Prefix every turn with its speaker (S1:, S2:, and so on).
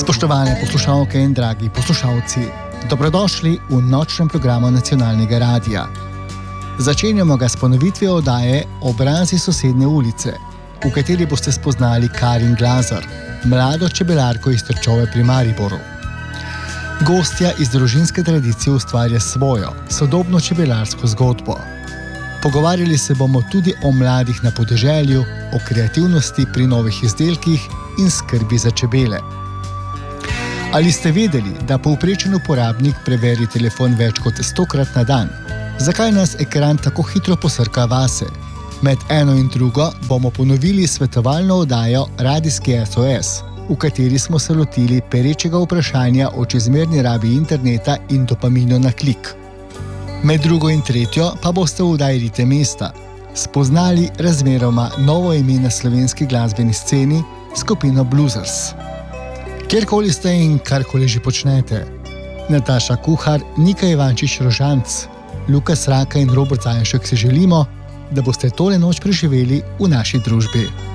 S1: Spoštovane poslušalke in dragi poslušalci, dobrodošli v nočnem programu Nacionalnega radia. Začenjamo ga s ponovitvijo oddaje Obrazi sosednje ulice, v kateri boste spoznali Karin Glazar, mlado čebelarko iz Trčove pri Mariboru. Gostja iz družinske tradicije ustvarja svojo, sodobno čebelarsko zgodbo. Pogovarjali se bomo tudi o mladih na podeželju, o kreativnosti pri novih izdelkih in skrbi za čebele. Ali ste vedeli, da povprečen uporabnik preveri telefon več kot 100-krat na dan? Zakaj nas ekran tako hitro posrka vase? Med eno in drugo bomo ponovili svetovalno oddajo Radijski SOS, v kateri smo se lotili perečega vprašanja o čezmerni rabi interneta in dopaminu na klik. Med drugo in tretjo pa boste v oddaji Rite mesta spoznali razmeroma novo ime na slovenski glasbeni sceni, skupino Bluesers. Kjerkoli ste in karkoli že počnete, Nataša Kuhar, Nika Ivančič-Rožanc, Lukas Raka in Robert Zajenšek si želimo, da boste tole noč preživeli v naši družbi.